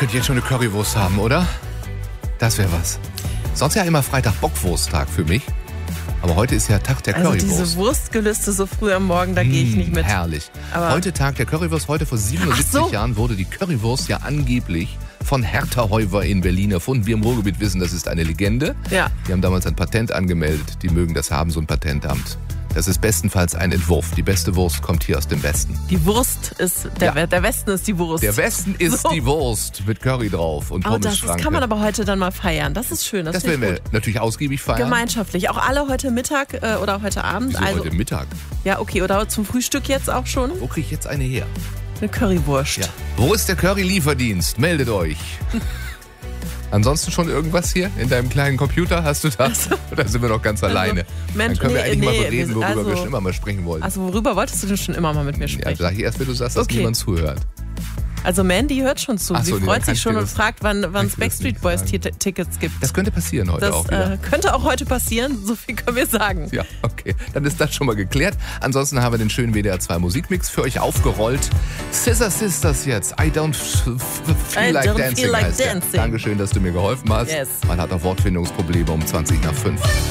könnte jetzt schon eine Currywurst haben, oder? Das wäre was. Sonst ja immer Freitag Bockwursttag für mich. Aber heute ist ja Tag der Currywurst. Also diese Wurstgelüste so früh am Morgen, da gehe ich nicht mit. Herrlich. Aber heute Tag der Currywurst. Heute vor 77 Jahren wurde die Currywurst ja angeblich von Hertha Heuwer in Berlin erfunden. Wir im Ruhrgebiet wissen, das ist eine Legende. Ja. Die haben damals ein Patent angemeldet. Die mögen das haben, so ein Patentamt. Das ist bestenfalls ein Entwurf. Die beste Wurst kommt hier aus dem Westen. Die Wurst ist, der Westen ist die Wurst. Der Westen ist die Wurst mit Curry drauf und Pommes-Schranke. Das kann man aber heute dann mal feiern. Das ist schön. Das werden wir natürlich ausgiebig feiern. Gemeinschaftlich. Auch alle heute Mittag oder heute Abend. Wieso heute Mittag? Ja, okay. Oder zum Frühstück jetzt auch schon. Wo kriege ich jetzt eine her? Eine Currywurst. Ja. Wo ist der Curry-Lieferdienst? Meldet euch. Ansonsten schon irgendwas hier in deinem kleinen Computer? Hast du das? Oder sind wir noch ganz alleine? Mensch, dann können wir eigentlich mal bereden, worüber also, wir schon immer mal sprechen wollten. Also worüber wolltest du denn schon immer mal mit mir sprechen? Ja, sag ich erst, wenn du sagst, dass niemand zuhört. Also Mandy hört schon zu. Ach so, sie freut sich schon und fragt, wann es Backstreet Boys Tickets gibt. Das könnte passieren heute auch wieder. Das könnte auch heute passieren, so viel können wir sagen. Ja, okay. Dann ist das schon mal geklärt. Ansonsten haben wir den schönen WDR 2 Musikmix für euch aufgerollt. Scissor Sisters jetzt. I don't feel like dancing. Dankeschön, dass du mir geholfen hast. Yes. Man hat auch Wortfindungsprobleme um 20 nach 5.